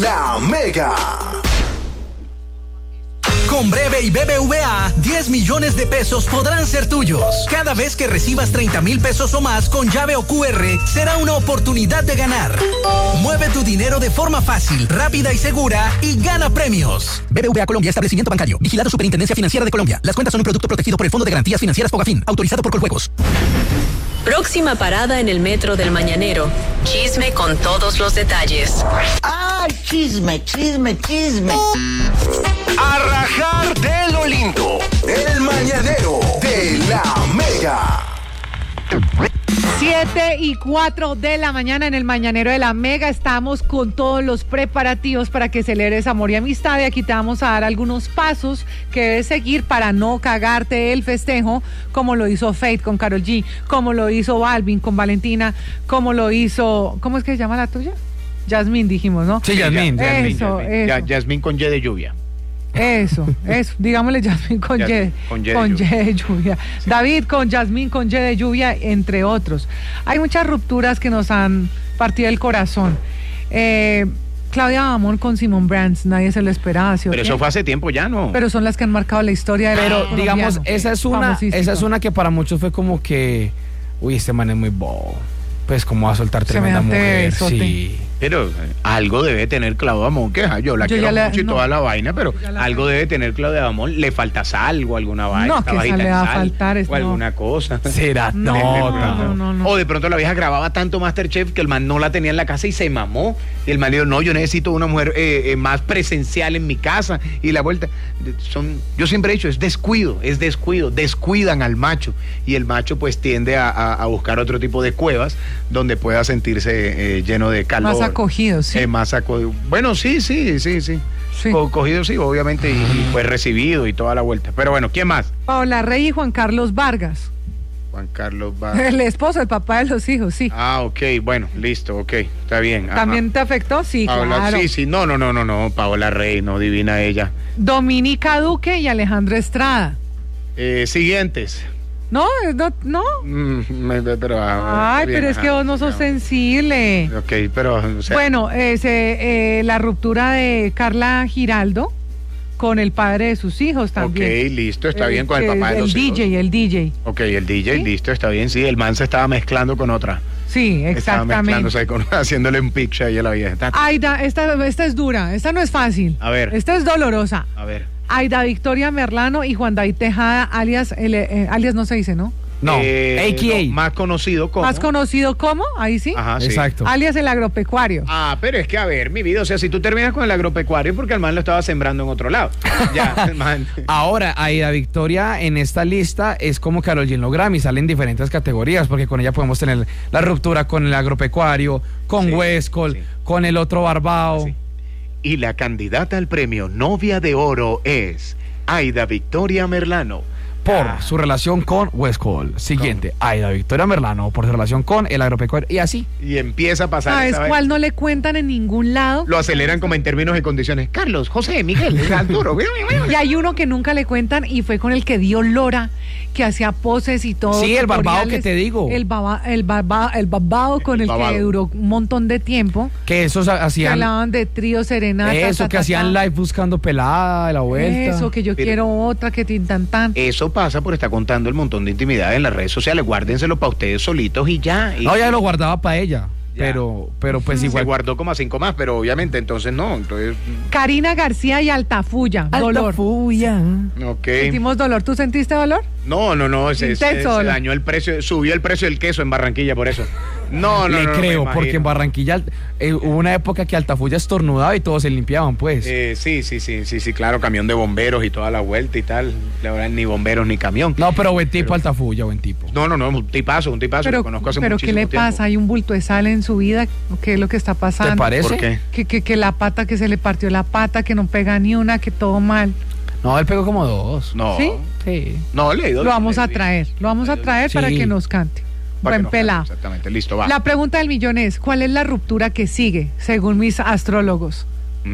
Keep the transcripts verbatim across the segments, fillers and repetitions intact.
la Mega. Con Breve y B B V A, diez millones de pesos podrán ser tuyos. Cada vez que recibas treinta mil pesos o más con llave o cu erre, será una oportunidad de ganar. Mueve tu dinero de forma fácil, rápida y segura y gana premios. B B V A Colombia, establecimiento bancario. Vigilado Superintendencia Financiera de Colombia. Las cuentas son un producto protegido por el Fondo de Garantías Financieras Fogafín, autorizado por Coljuegos. Próxima parada en el metro del Mañanero. Chisme con todos los detalles. ¡Ay, chisme, chisme, chisme! A rajar de lo lindo. El Mañanero de la Mega. Siete y cuatro de la mañana en el Mañanero de la Mega. Estamos con todos los preparativos para que celebres amor y amistad. Y aquí te vamos a dar algunos pasos que debes seguir para no cagarte el festejo, como lo hizo Faith con Karol G, como lo hizo Balvin con Valentina, como lo hizo... ¿Cómo es que se llama la tuya? Yasmín, dijimos, ¿no? Sí, Yasmín. Eso, Yasmín, eso. Ya, Yasmín con Y de lluvia. Eso, eso, digámosle Yasmín con Y, Yasmín, con Y de con Y lluvia. de lluvia. Sí. David con Yasmín con Y de lluvia, entre otros. Hay muchas rupturas que nos han partido el corazón. Eh, Claudia Bamón con Simón Brands, nadie se lo esperaba. ¿Sí? Pero eso fue hace tiempo ya, ¿no? Pero son las que han marcado la historia de Pero digamos, esa es una, esa es una que para muchos fue como que, uy, este man es muy bobo. Pues como va a soltar tremenda mujer. Besote. Sí. Pero eh, algo debe tener Claudia Bamón, que ja, yo la Yo quiero ya mucho la- y no. toda la vaina, pero la- algo debe tener Claudia Bamón. Le falta sal o alguna vaina. No, esta que bajita sal le en va a sal, faltar, es- o no. alguna cosa. Será No, nota. no, no, no. O de pronto la vieja grababa tanto Masterchef que el man no la tenía en la casa y se mamó. Y el man dijo, no, yo necesito una mujer eh, eh, más presencial en mi casa. Y la vuelta, de- son, yo siempre he dicho, es descuido, es descuido, descuidan al macho. Y el macho pues tiende a, a- a buscar otro tipo de cuevas donde pueda sentirse eh, lleno de calor. Más acogido, sí. Eh, más acogido. Bueno, sí, sí, sí, sí. Sí. Co- cogido sí, obviamente, y, y pues recibido y toda la vuelta. Pero bueno, ¿quién más? Paola Rey y Juan Carlos Vargas. Juan Carlos va. El esposo, el papá de los hijos, sí. Ah, ok, bueno, listo, ok, está bien. ajá. ¿También te afectó? Sí, Paola, claro. sí, sí, no, no, no, no, no, Paola Rey, no, divina ella. Dominica Duque y Alejandro Estrada. Eh, siguientes. No, no, no. Mm, me- pero, ah, Ay, bien, pero es que ajá, vos no sos ya. sensible. Ok, pero, o sea, Bueno, ese, eh, la ruptura de Carla Giraldo con el padre de sus hijos ok, también. listo, está Eh, bien con el que papá de el los D J, hijos. el D J. Ok, el D J, ¿Sí? listo, está bien, sí, el man se estaba mezclando con otra. Sí, Estaba exactamente. mezclándose con, haciéndole un picture ahí a la vieja. Ta- Aida, esta, esta es dura, esta no es fácil. A ver. Esta es dolorosa. A ver. Aida Victoria Merlano y Juan David Tejada, alias, el, eh, alias no se dice, ¿no? No, Eh, A K A. no, más conocido como. Más conocido como, ahí sí, Ajá, sí. Exacto. alias el agropecuario. Ah, pero es que, a ver, mi vida, o sea, si tú terminas con el agropecuario, porque el man lo estaba sembrando en otro lado. Ya, el man. Ahora, Aida Victoria en esta lista es como Karol G en los Grammy, salen diferentes categorías, porque con ella podemos tener la ruptura con el agropecuario, con Sí, Huescol, sí. con el otro Barbao. Sí. Y la candidata al premio Novia de Oro es Aida Victoria Merlano. Por Ah. su relación con Huescol. Siguiente, Aida Victoria Merlano por su relación con el agropecuario. Y así. Y empieza a pasar. ¿Sabes esa vez. cuál no le cuentan en ningún lado? Lo aceleran como en términos y condiciones. Carlos, José, Miguel, Arturo. Y hay uno que nunca le cuentan y fue con el que dio Lora, que hacía poses y todo. Sí, el barbado tutoriales. que te digo. El, baba, el, barba- el barbado con el, babado. que duró un montón de tiempo. Que esos Que hacían. hablaban de trío, serenata. Eso, ta, que ta, hacían ta. live buscando pelada de la vuelta. Eso, que yo Pero- quiero otra, que tin tan tan. Eso pasa por estar contando el montón de intimidad en las redes sociales. Guárdenselo para ustedes solitos y ya. Y No, ya lo guardaba para ella. Ya. Pero, pero pues se igual. guardó como a cinco más, pero obviamente entonces no. Entonces, Karina García y Altafulla. Dolor. Altafulla. ok. Sentimos dolor. ¿Tú sentiste dolor? No, no, no. Se, se- Intenso, se dolor. dañó el precio, subió el precio del queso en Barranquilla por eso. No, no, Le no. no, me creo, imagino. porque en Barranquilla eh, hubo una época que Altafulla estornudaba y todos se limpiaban, pues. Eh, sí, sí, sí, sí, sí, claro, camión de bomberos y toda la vuelta y tal. La verdad, ni bomberos ni camión. No, pero buen tipo Altafulla, buen tipo. No, no, no, un tipazo, un tipazo, Pero, lo conozco hace pero ¿qué muchísimo le tiempo. pasa? ¿Hay un bulto de sal en su vida? ¿Qué es lo que está pasando? ¿Te parece? ¿Por qué? Que, que, que la pata, que se le partió la pata, que no pega ni una, que todo mal. No, él pegó como dos. No, ¿Sí? Sí. no, le he ido Lo vamos le he a ido traer, lo vamos a traer Sí. para que nos cante. Para que Buen nos pelado. cante, exactamente, listo, va. La pregunta del millón es, ¿cuál es la ruptura que sigue, según mis astrólogos?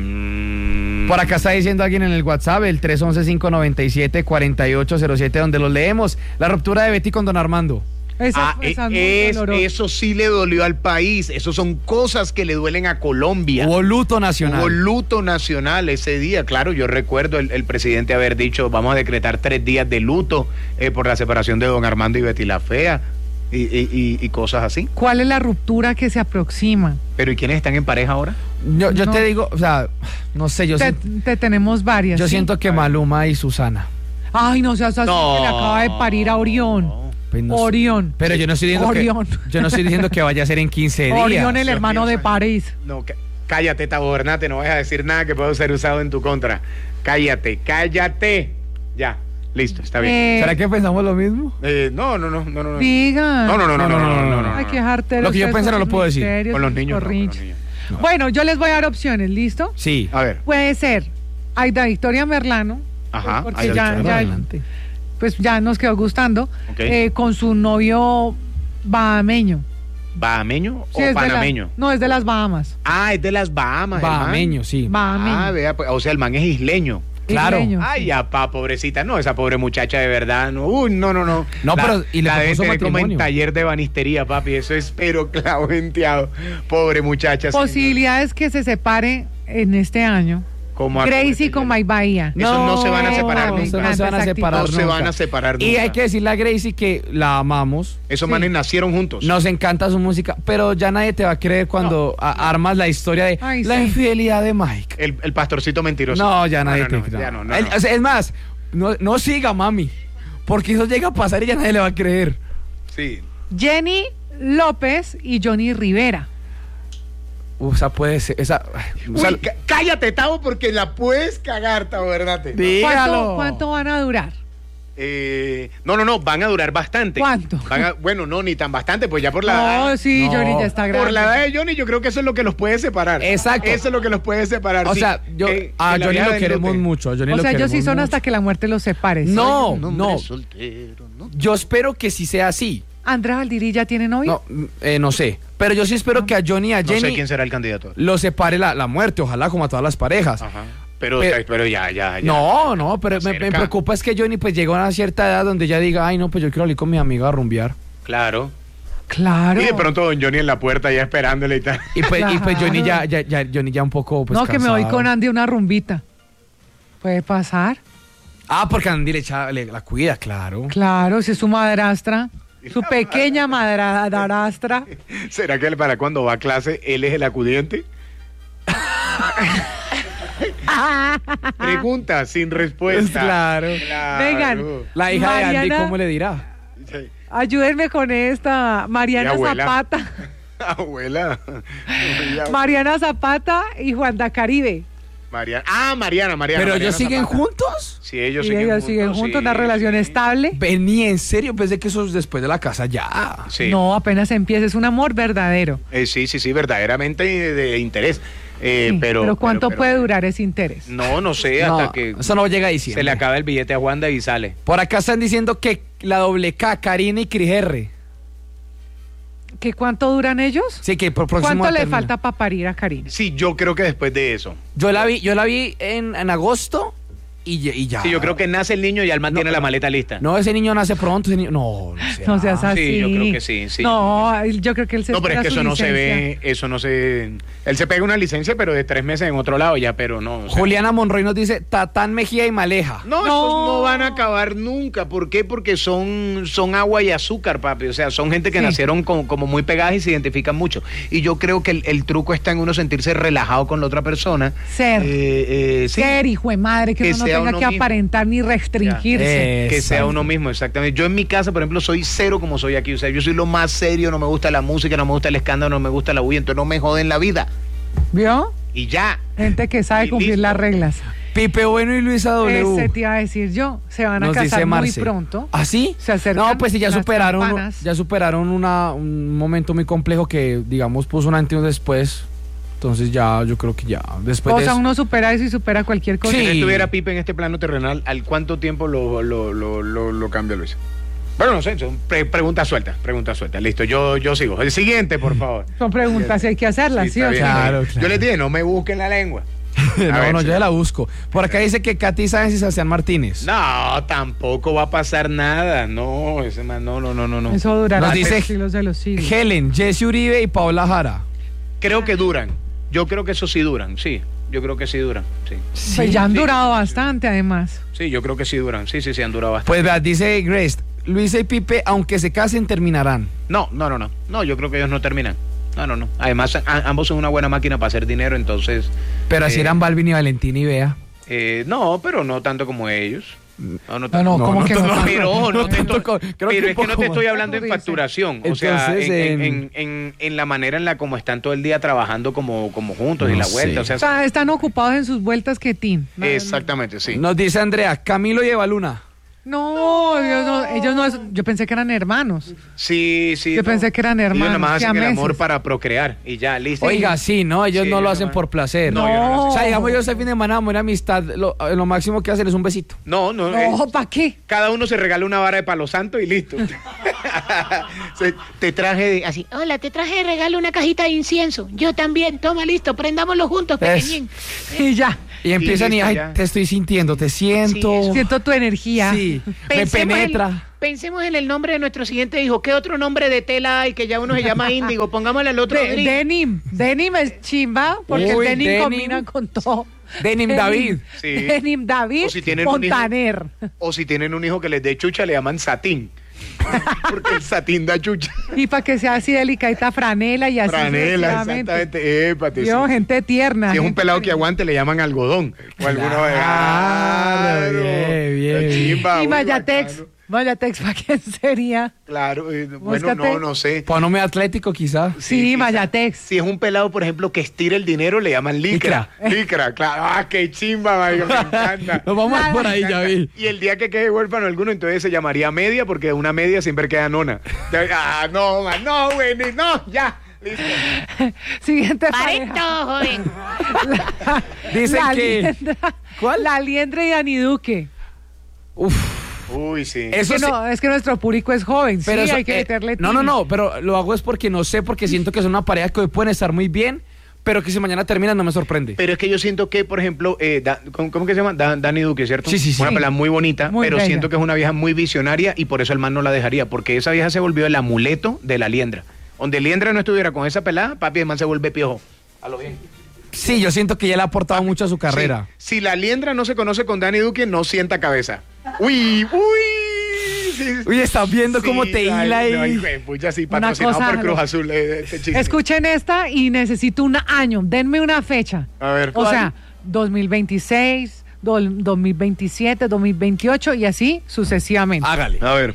Mm, Por acá está diciendo alguien en el WhatsApp, el tres once, cinco noventa y siete, cuarenta y ocho cero siete, donde lo leemos. La ruptura de Betty con Don Armando. Esa, Ah, esa es muy es- dolorosa. eso sí le dolió al país. Eso son cosas que le duelen a Colombia. Hubo luto nacional. Hubo luto nacional ese día. Claro, yo recuerdo el, el presidente haber dicho, vamos a decretar tres días de luto eh, por la separación de don Armando y Betty la Fea y, y- y- y cosas así. ¿Cuál es la ruptura que se aproxima? Pero ¿y quiénes están en pareja ahora? Yo, yo No. te digo, o sea, no sé, yo, Te, siento, te tenemos varias. yo ¿sí? siento que Maluma y Susana. Ay, no seas así, que le acaba de parir a Orión. Pues no sé. Orión. Pero yo no estoy diciendo Orión. que yo no estoy diciendo que vaya a ser en quince días. Orión, el Dios hermano mío, de santo. París. No, cá- cállate, Tabernate, no vayas a decir nada que pueda ser usado en tu contra. Cállate, cállate. Ya, listo, está bien. Eh, ¿Será que pensamos lo mismo? Eh, no, no, no, no, no. No, Digan. no, no, no, no, no, no, no, no, Hay no. que dejarte Lo que yo pensé no lo puedo decir. Con los niños, no, con los niños. Bueno, yo les voy a dar opciones, ¿listo? Sí. A ver, Puede ser Aida Victoria Merlano. Ajá, Porque Aida ya, Victoria ya- Adelante. pues ya nos quedó gustando. Ok. Eh, con su novio bahameño. ¿bahameño Sí, o es de la- panameño? no, es de las Bahamas. Ah, es de las Bahamas. el man. Bahameño, sí. Bahameño. Ah, vea, pues, o sea, el man es isleño. claro. Isleño, Ay, sí. ya, pa, pobrecita. No, esa pobre muchacha de verdad. No, uy, no, no, no. No, La- pero- y le la deben propuso tener como en matrimonio. taller de banistería, papi. Eso es, pero clavo venteado. Pobre muchacha. Posibilidades que se separe en este año. Como a- Gracie con My Bahía. Esos no se van a separar me nunca. Eso no encanta se van a esa separar No actitud. se nunca. van a separar Y nunca. hay que decirle a Gracie que la amamos. Esos Sí. manes nacieron juntos. Nos encanta su música, pero ya nadie te va a creer cuando a- armas la historia de Ay, la sí. infidelidad de Mike. El, el pastorcito mentiroso. No, ya nadie no, te no, cree. ya no, no, El- no. o sea, es más, no, no siga, mami. Porque eso llega a pasar y ya nadie le va a creer. Sí. Jenny López y Johnny Rivera. O sea, puede ser. Esa, o sea, Uy, cá- cállate, Tavo, porque la puedes cagar, Tavo, ¿verdad? dígalo. ¿Cuánto, cuánto van a durar? Eh, no, no, no, van a durar bastante. ¿Cuánto? Van a- bueno, no, ni tan bastante, pues ya por la edad. No, sí, No. Johnny ya está grande. Por la edad de Johnny, yo creo que eso es lo que los puede separar. Exacto. Eso es lo que los puede separar. O sí. sea, yo, Que- a que la Johnny vieja lo del queremos lote. mucho. a Johnny O lo sea, ellos sí queremos son mucho. hasta que la muerte los separe. ¿sí? No, Un hombre no. soltero, ¿no? Yo espero que sí sea así. ¿Andrés Valdirí ya tiene novio? No, mm, eh, no sé. Pero yo sí espero que a Johnny y a No Jenny sé quién será el candidato. lo separe la, la muerte, ojalá, como a todas las parejas. Ajá. Pero, Pero- pero ya, ya, ya. No, no, pero me, me Cerca. preocupa es que Johnny pues llegó a una cierta edad donde ya diga, ay no, pues yo quiero salir con mi amiga a rumbear. Claro. Claro. Y de pronto don Johnny en la puerta ya esperándole y tal. Y pues, y pues Claro. Johnny ya, ya, ya, Johnny ya un poco pues, no, que me voy cansado. con Andy a una rumbita. ¿Puede pasar? Ah, porque Andy le, echa- le- la cuida, claro. Claro, si es su madrastra. Su pequeña madrastra. ¿Será que él para cuando va a clase él es el acudiente? Pregunta sin respuesta. Claro. Claro. Vengan. La hija de Andy, Mariana- ¿cómo le dirá? Sí. Ayúdenme con esta. Mariana Mi abuela. Zapata. Abuela. Mariana Zapata y Juanda Caribe. Mariana. Ah, Mariana, Mariana. ¿Pero Mariana ellos siguen Zapata. juntos? Sí, ellos Y siguen ellos juntos. siguen juntos, sí, una relación sí. estable. Vení, en serio, pensé que eso es después de la casa ya. Sí. No, apenas empieza, es un amor verdadero. Eh, sí, sí, sí, verdaderamente de, de interés. Eh, Sí, pero, ¿cuánto pero- puede pero- durar ese interés? No, no sé, No, hasta que eso no llega a diciembre. se le acaba el billete a Wanda y sale. Por acá están diciendo que la doble K, Karina y Cris R. ¿Qué cuánto duran ellos? Sí, que por próximo ¿Cuánto le término. falta para parir a Karina? Sí, yo creo que después de eso. Yo la vi, yo la vi en, en agosto y, ya- y ya. Sí, yo creo que nace el niño y Alma No, tiene la no. maleta lista. No, ese niño nace pronto. Ese niño, no, no sé. No seas así. Sí, yo creo que sí, sí. No, yo creo que él se No, pero es espera que su eso no se licencia. ve, eso no se... Él se pega una licencia, pero de tres meses en otro lado ya, pero no. o sea, Juliana Monroy nos dice Tatán Mejía y Maleja. No, No. esos no van a acabar nunca. ¿Por qué? Porque son, son agua y azúcar, papi. O sea, son gente que Sí. nacieron como, como muy pegadas y se identifican mucho. Y yo creo que el, el truco está en uno sentirse relajado con la otra persona. Ser. Eh, eh, sí. Ser hijo de madre, que, Que uno no sea tenga uno que mismo. aparentar ni restringirse. Eh, Que sea Exacto. uno mismo, exactamente. Yo en mi casa, por ejemplo, soy cero como soy aquí. O sea, yo soy lo más serio, no me gusta la música, no me gusta el escándalo, no me gusta la bulla, entonces no me joden la vida. ¿Vio? Y ya. Gente que sabe Y cumplir listo. las reglas. Pipe Bueno y Luisa W. Ese te iba a decir yo. Se van a Nos casar dice muy Marce. pronto. ¿Ah, sí? Se acercan No, pues sí, ya las superaron, campanas. ya superaron una, un momento muy complejo que, digamos, puso un antes y un después. Entonces ya, yo creo que ya, después O de sea, eso- uno supera eso y supera cualquier cosa. Si Sí. no estuviera Pipe en este plano terrenal, ¿al cuánto tiempo lo, lo, lo, lo, lo cambia Luis? Bueno, no sé, son pre- preguntas sueltas, preguntas sueltas. Listo, yo, yo sigo. El siguiente, por favor. Son preguntas y hay que hacerlas, ¿sí, está o bien. sea? Claro, claro. Yo les dije, no me busquen la lengua. no, ver, no, sí. yo ya la busco. Por acá dice que Katy Sáenz y Sebastián Martínez. No, tampoco va a pasar nada. No, ese man, no, no, no, no. no. Eso durará Nos dice por siglos de los siglos. Helen, Jesse Uribe y Paola Jara. Creo que duran. Yo creo que eso sí duran, sí. Yo creo que sí duran, sí. Pues ya han sí. durado bastante, además. Sí, yo creo que sí duran. Sí, sí, sí, han durado bastante. Pues vea, dice Grace, Luisa y Pipe, aunque se casen, terminarán. No, no, no, no. No, yo creo que ellos no terminan. No, no, no. Además, a- ambos son una buena máquina para hacer dinero, entonces... Pero así eh, eran Balvin y Valentín y Bea. eh, no, pero no tanto como ellos. No, no, No, no, No, ¿cómo no, que no, no? no, Pero, ojo, no, no te tanto estoy- co- creo que pero un es que no poco te estoy más. hablando en Dice. facturación, o sea, Entonces, en, en- en- en- en- en la manera en la como están todo el día trabajando como, como juntos y No la vuelta, sé. o sea, O sea, están ocupados en sus vueltas que Tim. No, exactamente, sí. Nos dice Andrea, Camilo y Evaluna. No, ellos no, ellos no es- yo pensé que eran hermanos. Sí, sí. Yo pensé que eran Ellos hermanos, nada más hacen el siameses. amor para procrear y ya, listo. Oiga, sí, ¿no? Ellos Sí, no lo yo hacen no- por placer. No, yo no lo sé. O sea, digamos, yo este fin de semana, amor y amistad, lo, lo máximo que hacen es un besito. No, no, eh, No, ¿para qué? cada uno se regala una vara de palo santo y listo. Se- te traje de, así. Hola, te traje de regalo una cajita de incienso. Yo también. Toma, listo. Prendámoslo juntos, Es- pequeñín. Y ya. Y empiezan y, listo, ay, ya. te estoy sintiendo, te siento. Sí, Siento tu energía. Sí, me Pensemos en- penetra. pensemos en el nombre de nuestro siguiente hijo. ¿Qué otro nombre de tela hay que ya uno se llama Índigo? Pongámosle al otro De- Rodrigo. denim. Denim es chimba porque Uy, el denim, denim. combina con todo. Denim David. Sí. Denim David O si tienen un hijo- Montaner. O si tienen un hijo que les dé chucha, le llaman satín. Porque el satín da chucha. Y para que sea así delicadita franela y así Franela, sucesivamente. exactamente. Épate, Yo, sí. gente tierna. Si es un gente pelado que tierna. aguante, le llaman algodón. O alguno de. Claro, bien, bien. La chimba, Y uy, Mayatex. bacano. Mayatex, ¿para quién sería? Claro, eh, bueno, Búscate. no, no sé. Ponome atlético, quizá. Sí, quizá. Mayatex. Si es un pelado, por ejemplo, que estira el dinero, le llaman licra. Licra, claro. Ah, qué chimba, marico, me encanta. Nos vamos Nada. por ahí, ya vi. Y el día que quede huérfano alguno, entonces se llamaría media, porque una media siempre queda nona. Ah, no, man, no, güey, ni- no, ya. Listo. Siguiente Pareto, pareja. joven. Dicen la que. Liendra, ¿Cuál? La Liendra y Dani Duque. Uf, Uy, sí. eso Es que, sí. no, es que nuestro público es joven. Pero sí, eso, hay que eh, meterle no, no, tibis. no, pero lo hago es porque no sé, porque siento que es una pareja que hoy pueden estar muy bien, pero que si mañana terminan no me sorprende. Pero es que yo siento que, por ejemplo, eh, Da- ¿cómo, cómo que se llama? Da- Dani Duque, ¿cierto? Sí, sí, sí. Una pelada muy bonita, Muy pero bella. siento que es una vieja muy visionaria y por eso el man no la dejaría, porque esa vieja se volvió el amuleto de la liendra. Donde liendra no estuviera con esa pelada, papi, el man se vuelve piojo. A lo bien. Sí, yo siento que ya le ha aportado mucho a su carrera. Sí. Si la liendra no se conoce con Dani Duque, no sienta cabeza. Uy, uy. Sí. Uy, estás viendo cómo te ay, hila ahí. no, ay, güey, pucha, sí, Una patrocinado cosa- por Cruz Azul. eh, este chiste. Escuchen esta y necesito un año. Denme una fecha. A ver. O sea, dos mil veintiséis, do- dos mil veintisiete, dos mil veintiocho y así sucesivamente. Hágale. A ver.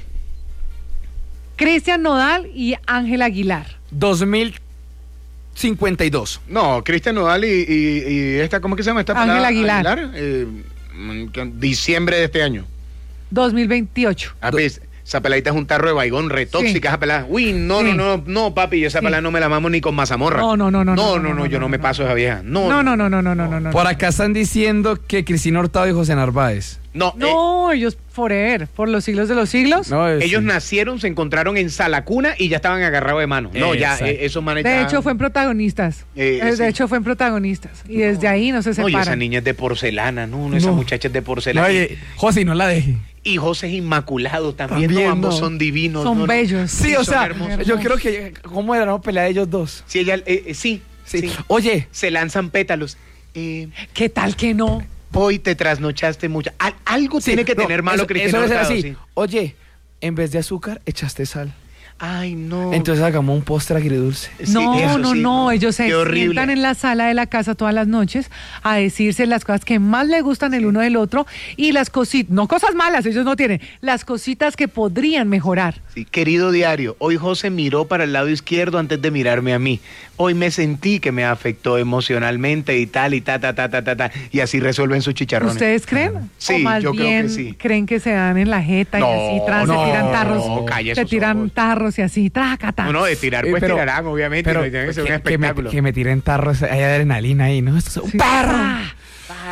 Cristian Nodal y Ángel Aguilar. dos mil cincuenta y dos. No, Cristian Nodal y, y, y esta, ¿cómo que se llama? Esta Ángel pelada? Aguilar. eh, mm, que- diciembre de este año. dos mil veintiocho. Ah, pues, esa peladita es un tarro de baigón, re tóxica, esa pelada. Uy, no, Sí. no, no, no, papi, yo esa Sí. pelada no me la mamo ni con mazamorra. No, no, no, no, No, no, no, no, yo no me paso a esa vieja. No, No, no, no, no, no, no, no, no. Por acá están diciendo que Cristina Hurtado y José Narváez. No, eh, No, ellos forever, por los siglos de los siglos. No, es- ellos nacieron, se encontraron en Salacuna y ya estaban agarrados de mano. No, ya, Exacto. eh, esos manes De ya- hecho, fueron protagonistas. Eh, Eh, de sí. hecho, fueron protagonistas. Y desde ahí no se No, y esa separan. niña es de porcelana, no, no, esa No. muchacha es de No, porcelana. oye, José, no la deje. Y José es inmaculado también, También, no, ambos no. son divinos. Son no, no. bellos. Sí, Sí, o son sea, hermosos. yo creo que. ¿Cómo era la pelea de ellos dos? Sí, ella, eh, eh, sí, Sí. sí. Oye, Se lanzan pétalos. Eh, ¿Qué tal que no? hoy te trasnochaste mucho. Al- algo sí, tiene que no, tener malo eso, Cristina eso debe ser Hurtado, así. sí. Oye, en vez de azúcar, echaste sal. Ay, no. Entonces hagamos un postre agridulce. Sí, No, eso no, sí, no, ellos se Qué horrible. sientan en la sala de la casa todas las noches a decirse las cosas que más le gustan el uno del otro y las cositas, no cosas malas, ellos no tienen, las cositas que podrían mejorar. Sí, querido diario, hoy José miró para el lado izquierdo antes de mirarme a mí. Hoy me sentí que me afectó emocionalmente y tal y ta ta ta ta ta ta y así resuelven sus chicharrones. ¿Ustedes creen? Sí, o más yo creo que bien sí. creen que se dan en la jeta No, y así tras, no, se tiran tarros, no, calla se esos tiran ojos. tarros y así, tracata. No, no, de tirar Eh, pues pero- tirarán, obviamente, Pero pero tiene que ser un que, que me, espectáculo. que me tiren tarros, hay adrenalina ahí, ¿no? Esto es un Sí. perro. Ah,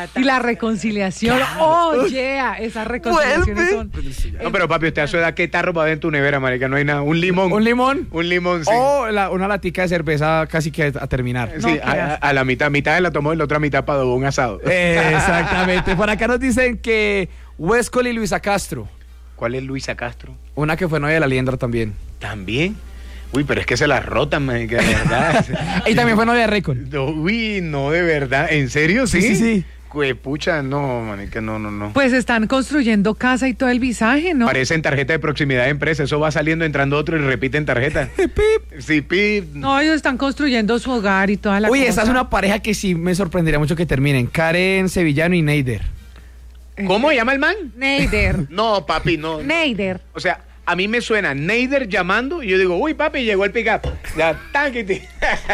Y la reconciliación, oh, yeah, esas reconciliaciones son... No, pero papi, usted a su edad, ¿qué tarro va a ver en tu nevera, marica? No hay nada. Un limón. ¿Un limón? Un limón, sí. O la- una latica de cerveza casi que a terminar. Sí, No, a, a la mitad. Mitad la tomó y la otra mitad para un asado. Exactamente. Por acá nos dicen que Huescol y Luisa Castro. ¿Cuál es Luisa Castro? Una que fue novia de la Liendra también. ¿También? Uy, pero es que se la rotan, marica, de verdad. Y también fue novia de Récord. No, uy, no, de verdad. ¿En serio? Sí, Sí, sí, sí. Pucha, no, manica, no, no, no. Pues están construyendo casa y todo el visaje, ¿no? Parecen tarjeta de proximidad de empresa. Eso va saliendo, entrando otro y repiten tarjeta. Pip. Sí, pip. No, ellos están construyendo su hogar y toda la Uy, cosa. esta es una pareja que sí me sorprendería mucho que terminen. Karen Sevillano y Neider. ¿Cómo se llama el man? Neider. No, papi, no. Neider. O sea, a mí me suena Neider llamando y yo digo, uy, papi, llegó el pick-up. Ya, tanquiti.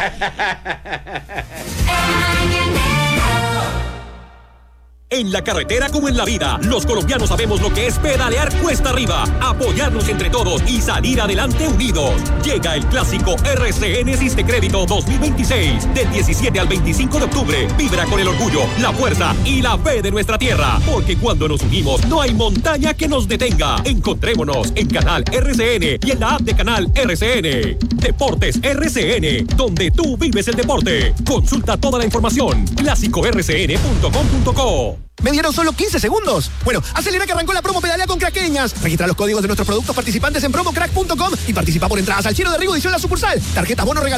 En la carretera como en la vida, los colombianos sabemos lo que es pedalear cuesta arriba, apoyarnos entre todos y salir adelante unidos. Llega el clásico R C N Siste Crédito dos mil veintiséis. Del diecisiete al veinticinco de octubre, vibra con el orgullo, la fuerza y la fe de nuestra tierra. Porque cuando nos unimos, no hay montaña que nos detenga. Encontrémonos en Canal R C N y en la app de Canal R C N. Deportes R C N, donde tú vives el deporte. Consulta toda la información. clásico r c n punto com punto co. Me dieron solo quince segundos. Bueno, acelera que arrancó la promo Pedalea con Craqueñas. Registra los códigos de nuestros productos participantes en promocrack punto com y participa por entradas al Chino de Rigo edición La Sucursal. Tarjetas bono regalo